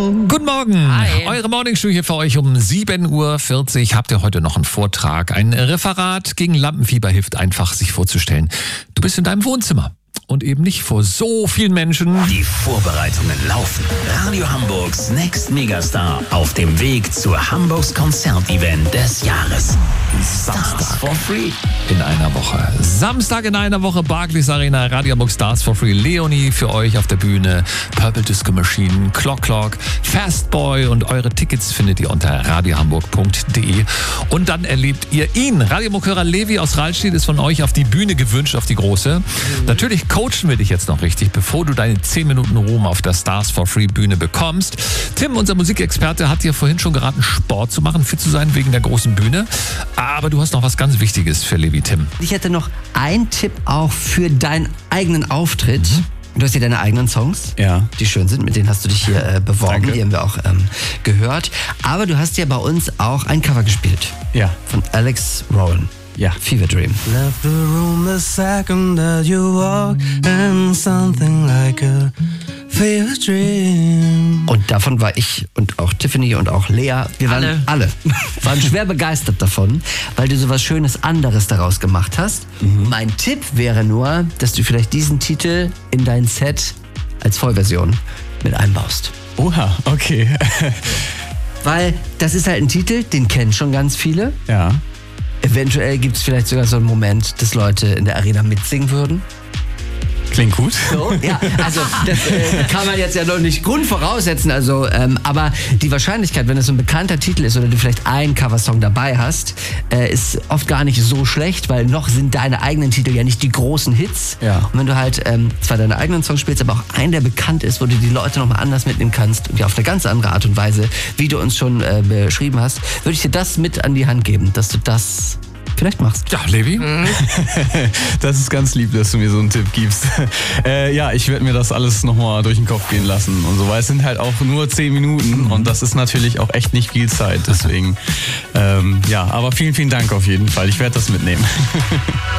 Morgen. Guten Morgen. Hi. Eure Morningshow hier für euch um 7.40 Uhr. Habt ihr heute noch einen Vortrag? Ein Referat gegen Lampenfieber hilft einfach, sich vorzustellen. Du bist in deinem Wohnzimmer und eben nicht vor so vielen Menschen. Die Vorbereitungen laufen. Radio Hamburgs Next Megastar auf dem Weg zu Hamburgs Konzertevent des Jahres. Stars for Free. In einer Woche. Samstag in einer Woche, Barclays Arena, Radio Hamburg Stars for Free. Leonie für euch auf der Bühne, Purple Disco Machine, Clock, Fastboy und eure Tickets findet ihr unter radiohamburg.de. Und dann erlebt ihr ihn. Radio Hamburg-Hörer Levi aus Rahlstedt ist von euch auf die Bühne gewünscht, auf die große. Natürlich coachen wir dich jetzt noch richtig, bevor du deine 10 Minuten Ruhm auf der Stars for Free Bühne bekommst. Tim, unser Musikexperte, hat dir vorhin schon geraten, Sport zu machen, fit zu sein wegen der großen Bühne. Aber du hast noch was ganz Wichtiges für Levi, Tim. Ich hätte noch einen Tipp auch für deinen eigenen Auftritt. Du hast ja deine eigenen Songs, Ja. die schön sind, mit denen hast du dich hier beworben, Danke. die haben wir auch gehört. Aber du hast ja bei uns auch ein Cover gespielt Ja. von Alex Rowan. Ja. Fever Dream. Left the room the second that you walked, and something like a fever dream. Und davon war ich und auch Tiffany und auch Lea, wir waren alle waren schwer begeistert davon, weil du so was Schönes anderes daraus gemacht hast. Mein Tipp wäre nur, dass du vielleicht diesen Titel in dein Set als Vollversion mit einbaust. Oha, okay. Weil das ist halt ein Titel, den kennen schon ganz viele. Ja. Eventuell gibt es vielleicht sogar so einen Moment, dass Leute in der Arena mitsingen würden. Klingt gut. So, ja, also das kann man jetzt ja noch nicht grundvoraussetzen, also, aber die Wahrscheinlichkeit, wenn es so ein bekannter Titel ist oder du vielleicht einen Coversong dabei hast, ist oft gar nicht so schlecht, weil noch sind deine eigenen Titel ja nicht die großen Hits. Ja. Und wenn du halt zwar deine eigenen Songs spielst, aber auch einen, der bekannt ist, wo du die Leute nochmal anders mitnehmen kannst und ja auf eine ganz andere Art und Weise, wie du uns schon beschrieben hast, würde ich dir das mit an die Hand geben, dass du das vielleicht machst. Ja, Levi? Das ist ganz lieb, dass du mir so einen Tipp gibst. Ja, ich werde mir das alles nochmal durch den Kopf gehen lassen und so, weil es sind halt auch nur 10 Minuten und das ist natürlich auch echt nicht viel Zeit, deswegen, ja, aber vielen, vielen Dank auf jeden Fall. Ich werde das mitnehmen.